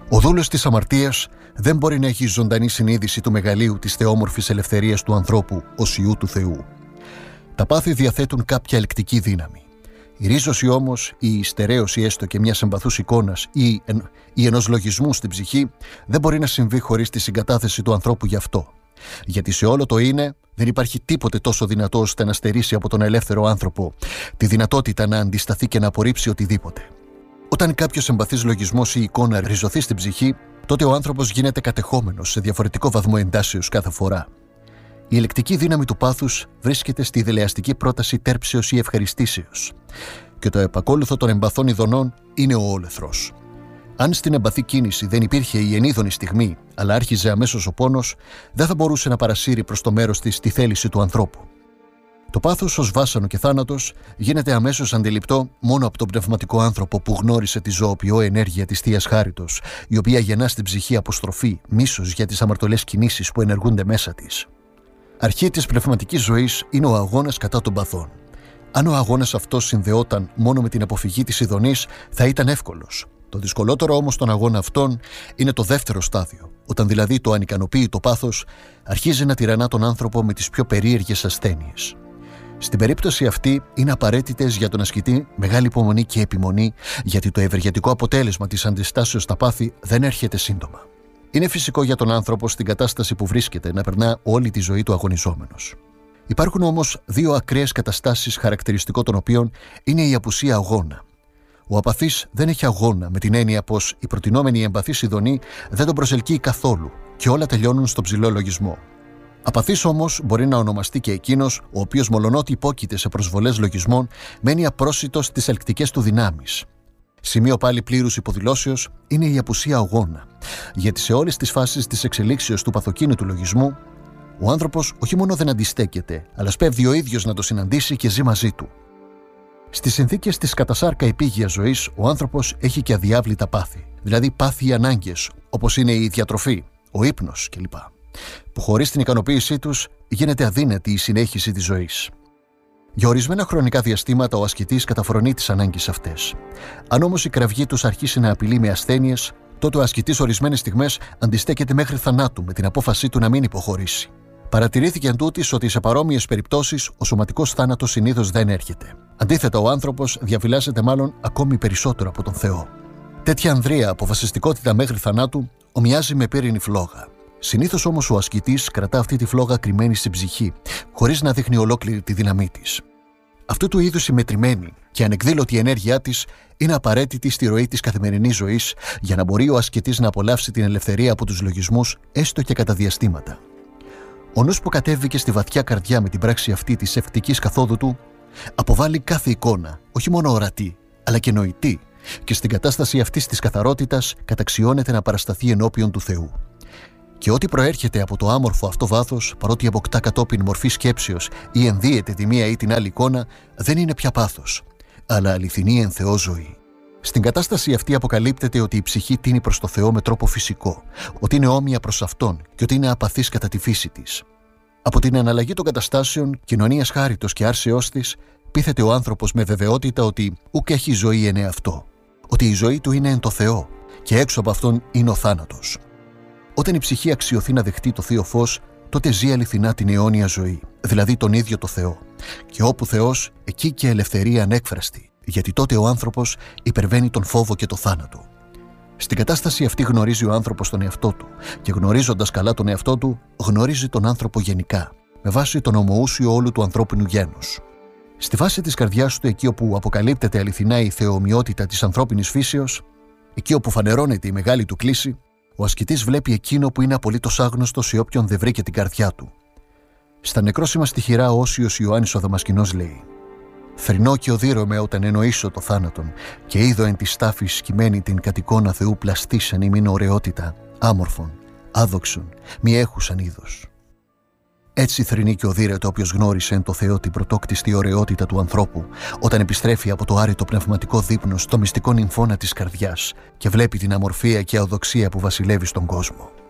Ο δούλος της αμαρτίας δεν μπορεί να έχει ζωντανή συνείδηση του μεγαλείου της θεόμορφης ελευθερίας του ανθρώπου ως Υιού του Θεού. Τα πάθη διαθέτουν κάποια ελκτική δύναμη. Η ρίζωση όμως ή η στερέωση έστω και μιας εμπαθούς εικόνας ή ενός λογισμού στην ψυχή δεν μπορεί να συμβεί χωρίς τη συγκατάθεση του ανθρώπου γι' αυτό. Γιατί σε όλο το είναι δεν υπάρχει τίποτε τόσο δυνατό ώστε να στερήσει από τον ελεύθερο άνθρωπο τη δυνατότητα να αντισταθεί και να απορρίψει οτιδήποτε. Όταν κάποιος εμπαθής λογισμός ή εικόνα ριζωθεί στην ψυχή, τότε ο άνθρωπος γίνεται κατεχόμενος σε διαφορετικό βαθμό εντάσεως κάθε φορά. Η ελεκτική δύναμη του πάθους βρίσκεται στη δελεαστική πρόταση τέρψεως ή ευχαριστήσεως, και το επακόλουθο των εμπαθών ειδονών είναι ο όλεθρος. Αν στην εμπαθή κίνηση δεν υπήρχε η ενίδονη στιγμή, αλλά άρχιζε αμέσως ο πόνος, δεν θα μπορούσε να παρασύρει προς το μέρος της τη θέληση του ανθρώπου. Το πάθος ως βάσανο και θάνατος γίνεται αμέσως αντιληπτό μόνο από τον πνευματικό άνθρωπο που γνώρισε τη ζωοποιό ενέργεια της Θείας Χάριτος, η οποία γεννά στην ψυχή αποστροφή, μίσος για τις αμαρτωλές κινήσεις που ενεργούνται μέσα της. Αρχή της πνευματικής ζωής είναι ο αγώνας κατά των παθών. Αν ο αγώνας αυτός συνδεόταν μόνο με την αποφυγή της ειδονής, θα ήταν εύκολος. Το δυσκολότερο όμως των αγώνα αυτών είναι το δεύτερο στάδιο, όταν δηλαδή το ανικανοποίητο πάθος αρχίζει να τυραννά τον άνθρωπο με τις πιο περίεργες ασθένειες. Στην περίπτωση αυτή είναι απαραίτητες για τον ασκητή μεγάλη υπομονή και επιμονή, γιατί το ευεργετικό αποτέλεσμα της αντιστάσεως στα πάθη δεν έρχεται σύντομα. Είναι φυσικό για τον άνθρωπο στην κατάσταση που βρίσκεται να περνά όλη τη ζωή του αγωνιζόμενος. Υπάρχουν όμως δύο ακραίες καταστάσεις χαρακτηριστικό των οποίων είναι η απουσία αγώνα. Ο απαθής δεν έχει αγώνα με την έννοια πως η προτινόμενη εμπαθής ειδονή δεν τον προσελκύει καθόλου και όλα τελειώνουν στον ψηλό λογισμό. Απαθής όμως μπορεί να ονομαστεί και εκείνος ο οποίος μολονότι υπόκειται σε προσβολές λογισμών μένει απρόσιτος στις ελκτικές του δυνάμεις. Σημείο πάλι πλήρους υποδηλώσεως είναι η απουσία αγώνα, γιατί σε όλες τις φάσεις της εξελίξεως του παθοκίνητου λογισμού ο άνθρωπος όχι μόνο δεν αντιστέκεται, αλλά σπέβδει ο ίδιος να το συναντήσει και ζει μαζί του. Στις συνθήκες της κατασάρκα επίγειας ζωής, ο άνθρωπος έχει και αδιάβλητα πάθη, δηλαδή πάθη ή ανάγκες, όπως είναι η διατροφή, ο ύπνος κλπ. Που χωρίς την ικανοποίησή τους γίνεται αδύνατη η συνέχιση της ζωής. Για ορισμένα χρονικά διαστήματα ο ασκητής καταφρονεί τις ανάγκες αυτές. Αν όμως η κραυγή τους αρχίσει να απειλεί με ασθένειες, τότε ο ασκητής ορισμένες στιγμές αντιστέκεται μέχρι θανάτου με την απόφασή του να μην υποχωρήσει. Παρατηρήθηκε εν τούτης ότι σε παρόμοιες περιπτώσεις ο σωματικός θάνατος συνήθως δεν έρχεται. Αντίθετα, ο άνθρωπος διαφυλάσσεται μάλλον ακόμη περισσότερο από τον Θεό. Τέτοια ανδρεία αποφασιστικότητα μέχρι θανάτου ομοιάζει με πύρινη φλόγα. Συνήθως όμως ο ασκητής κρατά αυτή τη φλόγα κρυμμένη στην ψυχή, χωρίς να δείχνει ολόκληρη τη δύναμή της. Αυτού του είδους η μετρημένη και ανεκδήλωτη ενέργειά της είναι απαραίτητη στη ροή της καθημερινής ζωής για να μπορεί ο ασκητής να απολαύσει την ελευθερία από τους λογισμούς, έστω και κατά διαστήματα. Ο νους που κατέβηκε στη βαθιά καρδιά με την πράξη αυτή της ευκτικής καθόδου του, αποβάλλει κάθε εικόνα, όχι μόνο ορατή, αλλά και νοητή, και στην κατάσταση αυτής της καθαρότητας καταξιώνεται να παρασταθεί ενώπιον του Θεού. Και ό,τι προέρχεται από το άμορφο αυτό βάθος, παρότι αποκτά κατόπιν μορφή σκέψεως ή ενδύεται τη μία ή την άλλη εικόνα, δεν είναι πια πάθος, αλλά αληθινή εν Θεό ζωή. Στην κατάσταση αυτή αποκαλύπτεται ότι η ψυχή τίνει προς το Θεό με τρόπο φυσικό, ότι είναι όμοια προς Αυτόν και ότι είναι απαθής κατά τη φύση της. Από την αναλλαγή των καταστάσεων, κοινωνίας χάριτος και άρσεώς της, πείθεται ο άνθρωπος με βεβαιότητα ότι ούκ έχει ζωή εν εαυτό, ότι η ζωή του είναι εν το Θεό και έξω από Αυτόν είναι ο θάνατος. Όταν η ψυχή αξιωθεί να δεχτεί το θείο φως, τότε ζει αληθινά την αιώνια ζωή, δηλαδή τον ίδιο το Θεό. Και όπου Θεός, εκεί και ελευθερία ανέκφραστη, γιατί τότε ο άνθρωπος υπερβαίνει τον φόβο και το θάνατο. Στην κατάσταση αυτή γνωρίζει ο άνθρωπος τον εαυτό του και γνωρίζοντας καλά τον εαυτό του, γνωρίζει τον άνθρωπο γενικά, με βάση τον ομοούσιο όλου του ανθρώπινου γένους. Στη βάση της καρδιάς του, εκεί όπου αποκαλύπτεται αληθινά η θεομοιότητα της ανθρώπινης φύσεως, εκεί όπου φανερώνεται η μεγάλη του κλίση, ο ασκητής βλέπει εκείνο που είναι απολύτως άγνωστο σε όποιον δεν βρει και την καρδιά του. Στα νεκρόσιμα στοιχειρά ο Όσιος Ιωάννης ο Δαμασκηνός λέει: «Θρηνώ και οδύρωμαι όταν εννοήσω το θάνατον, και είδω εν τη στάφη σκυμμένη την κατ' εικόνα Θεού πλαστήσαν ημίν ωραιότητα, άμορφων, άδοξων, μη έχουσαν είδος». Έτσι θρηνεί και οδύρεται όποιος γνώρισε εν το Θεό την πρωτόκτιστη ωραιότητα του ανθρώπου, όταν επιστρέφει από το άρρητο πνευματικό δείπνο στο μυστικό νυμφώνα της καρδιάς και βλέπει την αμορφία και αοδοξία που βασιλεύει στον κόσμο.